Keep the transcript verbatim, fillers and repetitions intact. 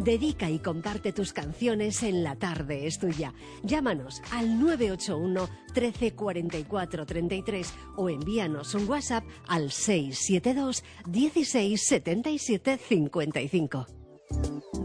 Dedica y comparte tus canciones en La Tarde es Tuya. Llámanos al nueve ocho uno, trece, cuarenta y cuatro, treinta y tres o envíanos un WhatsApp al seis siete dos, dieciséis, setenta y siete, cincuenta y cinco.